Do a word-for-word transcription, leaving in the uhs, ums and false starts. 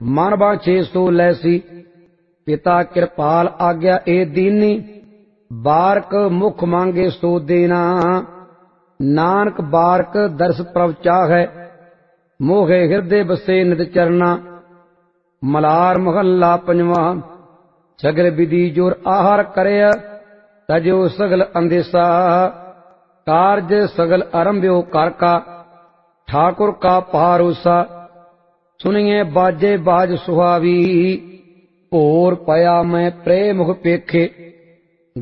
मन बाछे सो लैसी। पिता कृपाल आज्ञा ए दीनी, बारक मुख मांगे सो देना। नानक बारक दर्श प्रभ चाहै, मोहे हृदय बसे नित चरना। मलार महला पंजवा। सगल विधि जोर आहार करे, तजो सगल अंदेसा। कारज सगल आरंभ्यो कर का, ठाकुर का पहारोसा। सुनिए बाजे बाज सुहावी, भोर पया मैं प्रेम मुख पेखे।